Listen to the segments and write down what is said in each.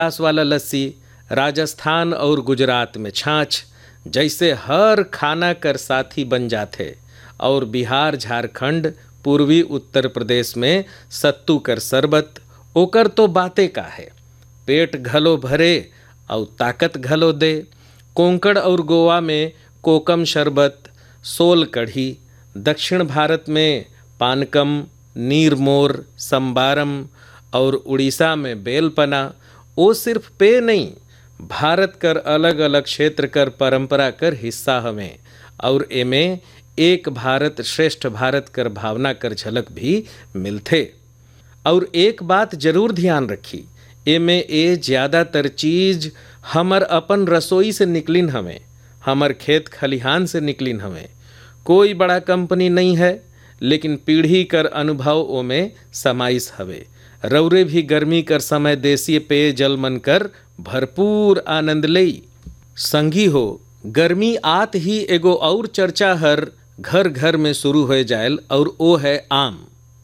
रस वाला लस्सी, राजस्थान और गुजरात में छाछ जैसे हर खाना कर साथी बन जाते। और बिहार झारखंड पूर्वी उत्तर प्रदेश में सत्तू कर शरबत, ओकर तो बातें का है, पेट घलो भरे और ताकत घलो दे। कोंकण और गोवा में कोकम शरबत, सोल कढ़ी, दक्षिण भारत में पानकम, नीरमोर, संबारम और उड़ीसा में बेलपना। वो सिर्फ पे नहीं, भारत कर अलग अलग क्षेत्र कर परंपरा कर हिस्सा हमें। और एमे एक भारत श्रेष्ठ भारत कर भावना कर झलक भी मिलथे। और एक बात जरूर ध्यान रखी, एमे ए ज़्यादातर चीज हमर अपन रसोई से निकलिन हमें, हमर खेत खलिहान से निकलिन हमें। कोई बड़ा कंपनी नहीं है, लेकिन पीढ़ी कर अनुभव ओमे समाइस हवे। रौरे भी गर्मी कर समय देसी पेय जल मन कर भरपूर आनंद लेई। संगी हो, गर्मी आत ही एगो और चर्चा हर घर घर में शुरू हो जायल, और वो है आम।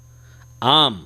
आम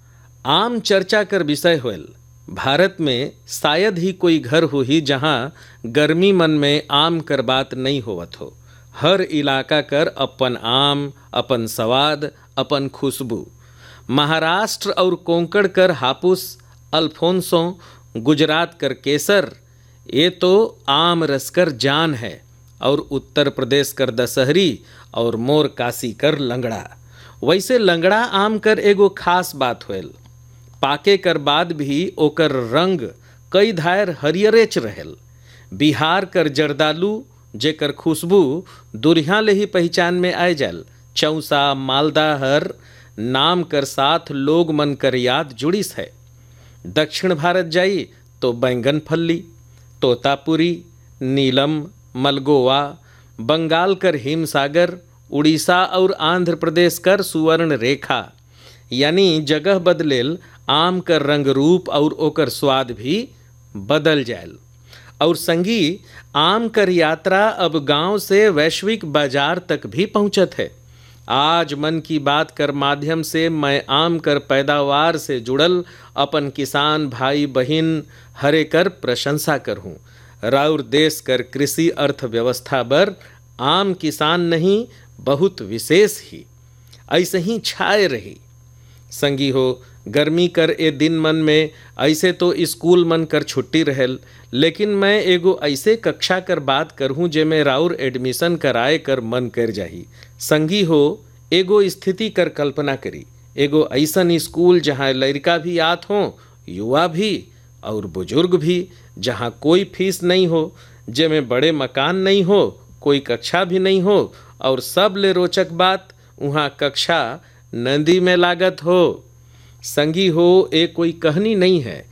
आम चर्चा कर विषय होयल। भारत में शायद ही कोई घर हो ही जहाँ गर्मी मन में आम कर बात नहीं होवत हो। हर इलाका कर अपन आम, अपन स्वाद, अपन खुशबू। महाराष्ट्र और कोंकण कर हापुस, अल्फोंसो, गुजरात कर केसर, ये तो आम रस कर जान है। और उत्तर प्रदेश कर दशहरी और मोर काशी कर लंगड़ा। वैसे लंगड़ा आम कर एगो खास बात होयल, पाके कर बाद भी ओकर रंग कई धायर हरियरेच रहेल। बिहार कर जर्दालू, जेकर खुशबू दुरिया ले ही पहचान में आए जाल। चौसा, मालदा हर नाम कर साथ लोग मन कर याद जुड़िस है। दक्षिण भारत जाई तो बैंगन फल्ली, तोतापुरी, नीलम, मलगोवा, बंगाल कर हिमसागर, उड़ीसा और आंध्र प्रदेश कर सुवर्ण रेखा। यानी जगह बदलेल आम कर रंग रूप और ओकर स्वाद भी बदल जायल। और संगी, आम कर यात्रा अब गांव से वैश्विक बाजार तक भी पहुंचत है। आज मन की बात कर माध्यम से मैं आम कर पैदावार से जुड़ल अपन किसान भाई बहिन हरे कर प्रशंसा करहूँ। राउर देश कर कृषि अर्थव्यवस्था बर आम किसान नहीं, बहुत विशेष ही ऐसे ही छाए रही। संगी हो, गर्मी कर ए दिन मन में ऐसे तो स्कूल मन कर छुट्टी रहेल, लेकिन मैं एगो ऐसे कक्षा कर बात करहूँ जेमे राउर एडमिशन कराए कर मन कर जाही। संगी हो, एगो स्थिति कर कल्पना करी, एगो ऐसन स्कूल जहाँ लड़का भी आत हो, युवा भी और बुजुर्ग भी, जहाँ कोई फीस नहीं हो, जेमे बड़े मकान नहीं हो, कोई कक्षा भी नहीं हो, और सब ले रोचक बात, वहाँ कक्षा नदी में लागत हो। संगी हो, ये कोई कहानी नहीं है,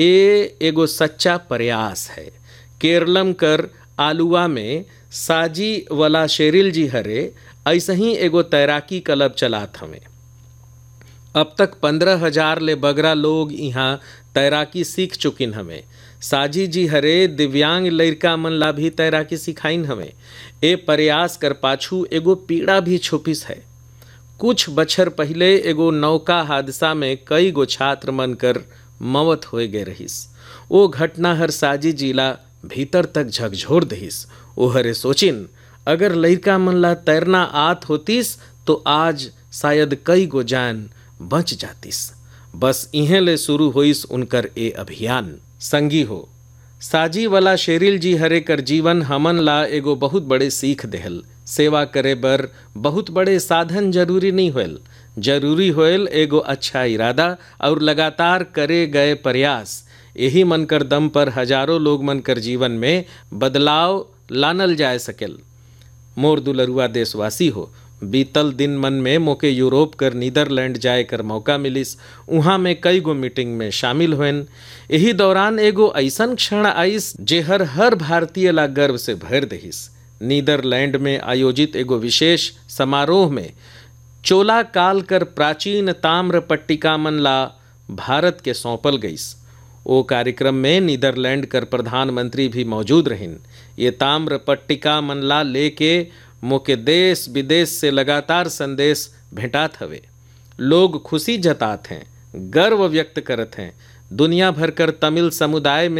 ये एगो सच्चा प्रयास है। केरलम कर आलुआ में साजी वाला शेरिल जी हरे ऐसे ही एगो तैराकी क्लब चलात हमें। अब तक 15,000 ले बगरा लोग यहाँ तैराकी सीख चुकिन हमें। साजी जी हरे दिव्यांग लड़का मन ला भी तैराकी सिखाइन हमें। ए प्रयास कर पाछू एगो पीड़ा भी छुपिस है। कुछ बछर पहले एगो नौका हादसा में कई गो छात्र मन कर मौत होए गे रहिस। वो घटना हर साजी जिला भीतर तक झकझोर दहिस। वो हरे सोचिन, अगर लड़का मन ला तैरना आत होतिस तो आज शायद कई गो जान बच जातिस। बस इहें ले शुरू होइस उनकर ए अभियान। संगी हो, साजी वाला शेरिल जी हरे कर जीवन हमन ला एगो बहुत बड़े सीख देहल। सेवा करे बर बहुत बड़े साधन जरूरी नहीं होयल, जरूरी होयल एगो अच्छा इरादा और लगातार करे गए प्रयास। यही मन कर दम पर हजारों लोग मन कर जीवन में बदलाव लानल जाए सकेल। मोर दुलरुआ देशवासी हो, बीतल दिन मन में मोके यूरोप कर नीदरलैंड जाए कर मौका मिलिस। वहाँ में कई गो मीटिंग में शामिल हुएन। यही दौरान एगो ऐसन क्षण आइस जे हर भारतीय ला गर्व से भर दहिस। नीदरलैंड में आयोजित एगो विशेष समारोह में चोला काल कर प्राचीन ताम्र पट्टिका मन ला भारत के सौंपल गईस। वो कार्यक्रम में नीदरलैंड कर प्रधानमंत्री भी मौजूद रहिन। ये ताम्र पट्टिका मन ला लेके मोके देश विदेश से लगातार संदेश भेंटात हवे। लोग खुशी जतात हैं, गर्व व्यक्त करत हैं। दुनिया भर कर तमिल समुदाय में